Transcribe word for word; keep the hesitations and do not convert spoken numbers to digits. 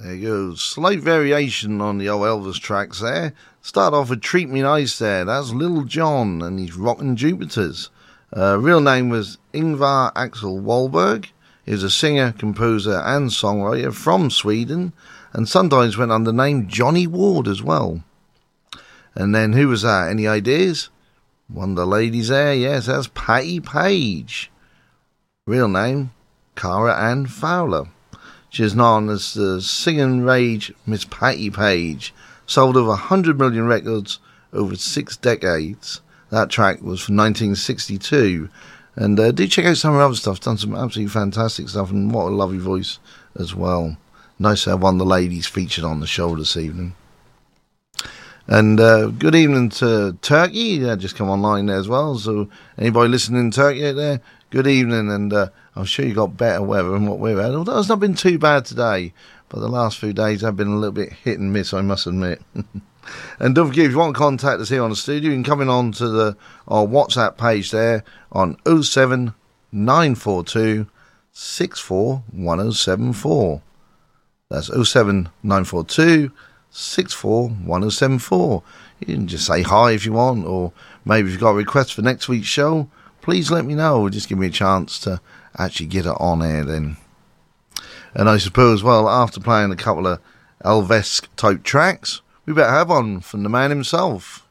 There you go. Slight variation on the old Elvis tracks there. Start off with Treat Me Nice there. That's Little John and he's rocking Jupiters. Uh, real name was Ingvar Axel Wahlberg. He was a singer, composer and songwriter from Sweden and sometimes went under the name Johnny Ward as well. And then who was that? Any ideas? One of the ladies there. Yes, that's Patti Page. Real name, Cara Ann Fowler. She is known as the singing rage Miss Patti Page. Sold over one hundred million records over six decades. That track was from nineteen sixty-two. And uh, do check out some of her other stuff. Done some absolutely fantastic stuff. And what a lovely voice as well. Nice to have one of the ladies featured on the show this evening. And uh, good evening to Turkey. Yeah, just come online there as well. So anybody listening in Turkey out there, good evening. And uh, I'm sure you got better weather than what we've had. Although it's not been too bad today. But the last few days have been a little bit hit and miss, I must admit. And don't forget, if you want to contact us here on the studio, you can come in on to the, our WhatsApp page there on oh seven nine four two six four one oh seven four. That's oh seven nine four two six four one oh seven four. You can just say hi if you want, or maybe if you've got a request for next week's show, please let me know. Just give me a chance to actually get it on air then. And I suppose, well, after playing a couple of Elvis type tracks, we better have one from the man himself.